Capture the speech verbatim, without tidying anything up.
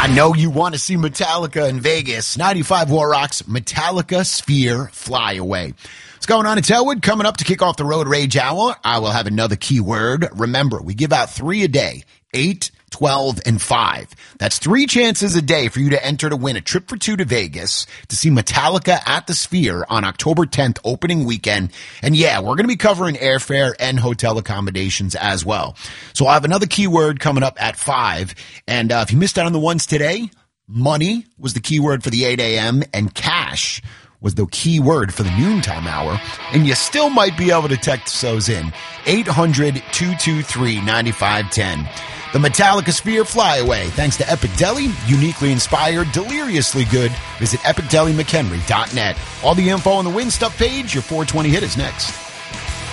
know you want to see Metallica in Vegas. ninety-five War Rock's Metallica Sphere Fly Away. What's going on? It's Elwood coming up to kick off the Road Rage Hour. I will have another keyword. Remember, we give out three a day, eight, twelve, and five. That's three chances a day for you to enter to win a trip for two to Vegas to see Metallica at the Sphere on October tenth, opening weekend. And yeah, we're going to be covering airfare and hotel accommodations as well. So I'll have another keyword coming up at five. And uh, if you missed out on the ones today, money was the keyword for the eight a.m. and cash was the key word for the noontime hour, and you still might be able to text those in. eight hundred, two two three, nine five one zero. The Metallica Sphere Flyaway, thanks to Epic Deli, uniquely inspired, deliriously good. Visit epic deli mchenry dot net. All the info on the Win Stuff page, your four twenty hit is next.